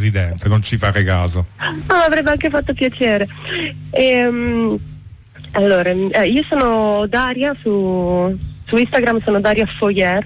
presidente, non ci fare caso. No, avrebbe anche fatto piacere. Allora, io sono Daria, su Instagram sono Daria Foyer.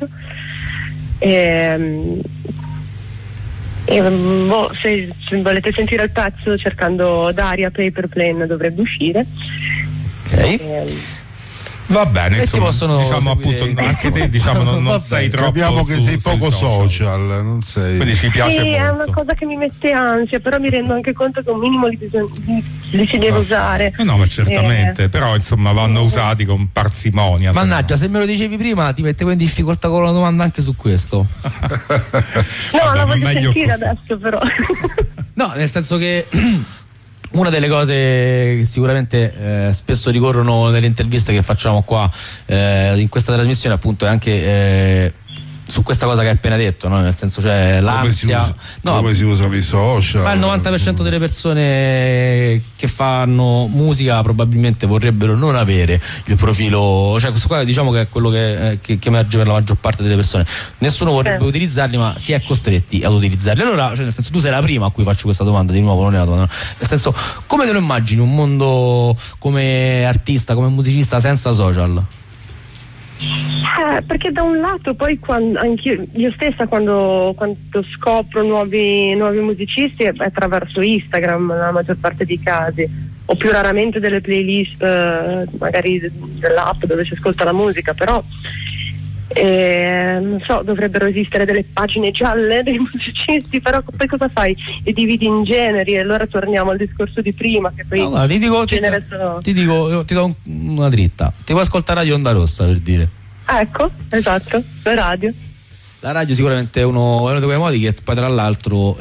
Se volete sentire il pezzo, cercando Daria Paper Plane dovrebbe uscire. Ok. Va bene, insomma, possono diciamo seguire appunto anche te, diciamo, non sei troppo. Capiamo che sei poco social, non sei. Quindi ci piace molto. È una cosa che mi mette ansia, però mi rendo anche conto che un minimo li si deve usare. No, ma certamente, però insomma vanno usati con parsimonia. Mannaggia, se me lo dicevi prima ti mettevo in difficoltà con la domanda anche su questo. No, la voglio sentire così. Adesso però. No, nel senso che una delle cose che sicuramente spesso ricorrono nelle interviste che facciamo qua in questa trasmissione, appunto, è anche su questa cosa che hai appena detto, no? Nel senso, cioè l'ansia, come si usano i social. Ma il 90% delle persone che fanno musica probabilmente vorrebbero non avere il profilo, cioè questo qua diciamo che è quello che emerge per la maggior parte delle persone. Nessuno vorrebbe utilizzarli, ma si è costretti ad utilizzarli. Allora, cioè, nel senso, tu sei la prima a cui faccio questa domanda, di nuovo, non è la domanda, no? Nel senso, come te lo immagini un mondo come artista, come musicista senza social? Perché da un lato poi anche io stessa quando scopro nuovi musicisti è attraverso Instagram nella maggior parte dei casi, o più raramente delle playlist magari dell'app dove si ascolta la musica, però non so, dovrebbero esistere delle pagine gialle dei musicisti, però poi cosa fai? Li dividi in generi, e allora torniamo al discorso di prima, che poi ti do una dritta, ti puoi ascoltare Radio Onda Rossa, per dire. Ecco, esatto, la radio sicuramente è uno di quei modi che poi, tra l'altro,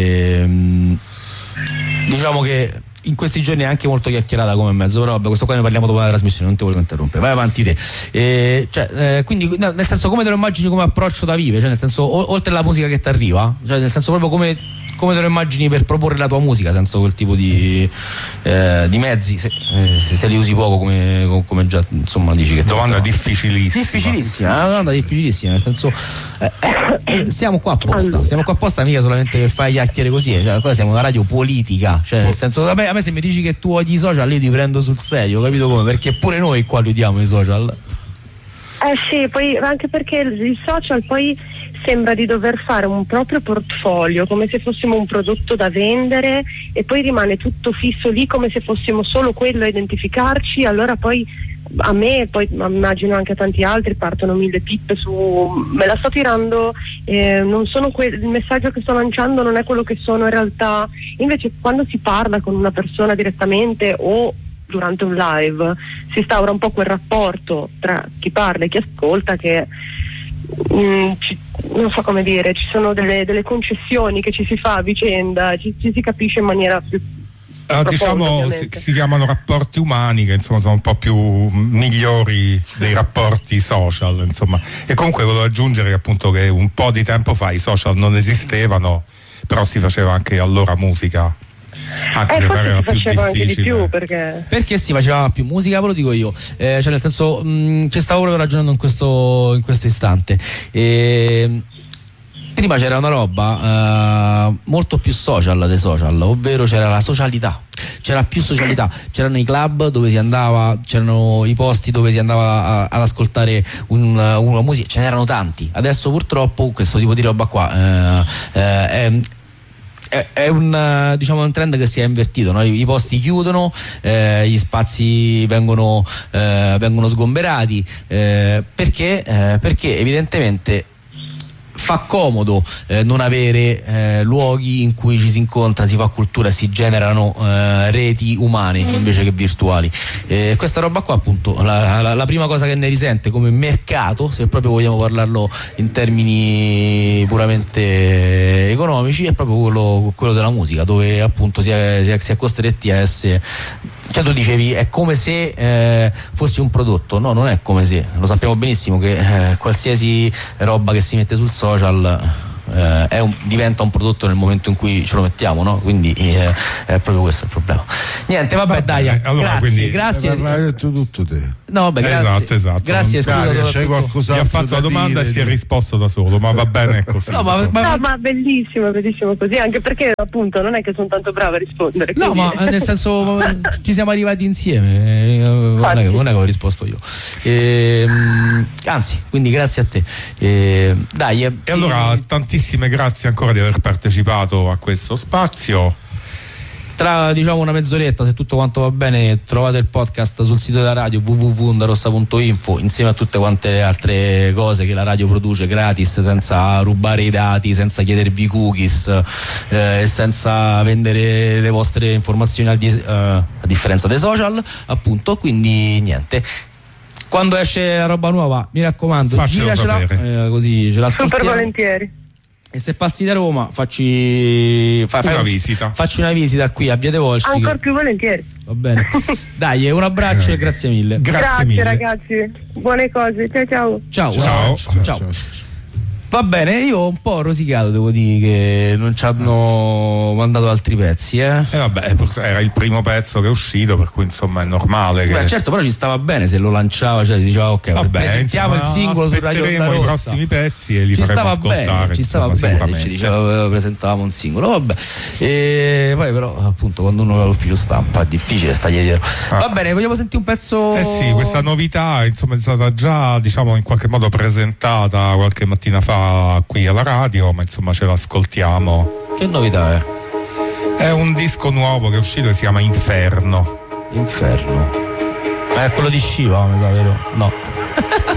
diciamo che in questi giorni è anche molto chiacchierata come mezzo, però vabbè, questo qua ne parliamo dopo la trasmissione, non ti voglio interrompere, vai avanti te. Quindi nel senso, come te lo immagini come approccio da vive, cioè nel senso, oltre alla musica che ti arriva, cioè nel senso proprio come te lo immagini per proporre la tua musica senza quel tipo di mezzi, se li usi poco, come già insomma dici che domanda difficilissima, una domanda difficilissima, nel senso siamo qua apposta, mica solamente per fare chiacchiere così, cioè qua siamo una radio politica, cioè nel senso, a me se mi dici che tu odi i social, io ti prendo sul serio, capito come? Perché pure noi qua li odiamo i social. Sì, poi anche perché il social poi sembra di dover fare un proprio portfolio come se fossimo un prodotto da vendere, e poi rimane tutto fisso lì come se fossimo solo quello a identificarci. Allora poi a me, poi immagino anche a tanti altri, partono 1000 pippe su me la sto tirando, non sono il messaggio che sto lanciando non è quello che sono in realtà. Invece quando si parla con una persona direttamente o durante un live si instaura un po' quel rapporto tra chi parla e chi ascolta, che non so come dire, ci sono delle concessioni che ci si fa a vicenda, ci si capisce in maniera più diciamo si chiamano rapporti umani, che insomma sono un po' più migliori dei rapporti social, insomma. E comunque volevo aggiungere che appunto che un po' di tempo fa i social non esistevano, però si faceva anche allora musica, anche se era più difficile. Perché si faceva più musica, ve lo dico io, cioè nel senso, ci stavo proprio ragionando in questo istante. Prima c'era una roba molto più social dei social, ovvero c'era la socialità, c'era più socialità, c'erano i club dove si andava, c'erano i posti dove si andava ad ascoltare una musica, ce n'erano tanti. Adesso purtroppo questo tipo di roba qua è un trend che si è invertito, no? I posti chiudono, gli spazi vengono sgomberati, perché evidentemente fa comodo non avere luoghi in cui ci si incontra, si fa cultura, si generano reti umane invece che virtuali. Questa roba qua, appunto, la prima cosa che ne risente come mercato, se proprio vogliamo parlarlo in termini puramente economici, è proprio quello della musica, dove appunto si è costretti a essere, cioè tu dicevi è come se fossi un prodotto. No, non è come se, lo sappiamo benissimo che qualsiasi roba che si mette sul social diventa un prodotto nel momento in cui ce lo mettiamo, no? Quindi è proprio questo il problema. Niente, vabbè, dai, allora, grazie. Tutto te. No, vabbè, grazie. Esatto. Grazie, c'è qualcos'altro. Gli ha fatto la domanda e si è risposto da solo, ma va bene così. No, ma bellissimo così, anche perché appunto non è che sono tanto brava a rispondere. No, ma nel senso ci siamo arrivati insieme, non è che ho risposto io. Anzi, quindi grazie a te. Dai. E allora tantissime grazie ancora di aver partecipato a questo spazio. Tra una mezz'oretta, se tutto quanto va bene, trovate il podcast sul sito della radio www.ondarossa.info insieme a tutte quante le altre cose che la radio produce gratis, senza rubare i dati, senza chiedervi cookies, senza vendere le vostre informazioni a differenza dei social, appunto. Quindi niente, quando esce la roba nuova, mi raccomando, giracela, così ce l'ascoltiamo. Super volentieri. E se passi da Roma facci una visita qui a Via dei Volsci. Ancora più volentieri. Va bene. Dai, un abbraccio e grazie mille. Grazie mille. Ragazzi, buone cose. Ciao. Ciao. Va bene, io ho un po' rosicato, devo dire, che non ci hanno mandato altri pezzi, vabbè, era il primo pezzo che è uscito, per cui insomma è normale che... Beh, certo, però ci stava bene se lo lanciava, cioè diceva ok, vabbè, presentiamo il singolo su Radio Onda Rossa. I prossimi pezzi e li faremo ascoltare. Ci stava bene, ci diceva presentavamo un singolo, vabbè. E poi però appunto quando uno va all'ufficio stampa è difficile stargli dietro. Va bene, vogliamo sentire un pezzo? Sì, questa novità insomma è stata già in qualche modo presentata qualche mattina fa qui alla radio, ma insomma ce l'ascoltiamo. Che novità è? È un disco nuovo che è uscito che si chiama Inferno. È quello di Shiva, mi sa, vero? No.